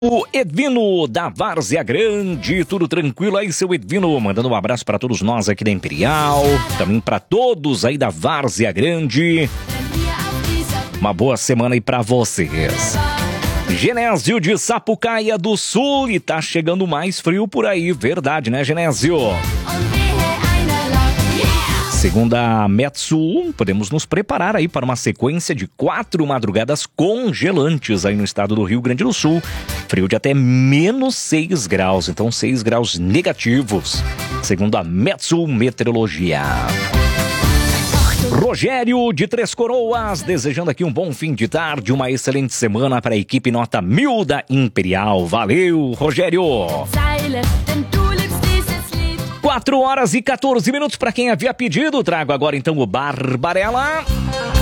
O Edvino da Várzea Grande, tudo tranquilo aí, seu Edvino? Mandando um abraço para todos nós aqui da Imperial, também para todos aí da Várzea Grande. Uma boa semana aí para vocês. Genésio de Sapucaia do Sul, e tá chegando mais frio por aí, verdade, né, Genésio? Segundo a Metsu, podemos nos preparar aí para uma sequência de 4 madrugadas congelantes aí no estado do Rio Grande do Sul. Frio de até menos 6 graus, então 6 graus negativos, segundo a Metsu Meteorologia. Rogério de Três Coroas, desejando aqui um bom fim de tarde, uma excelente semana para a equipe nota 1000 da Imperial. Valeu, Rogério! 4 horas e 14 minutos para quem havia pedido. Trago agora então o Barbarella.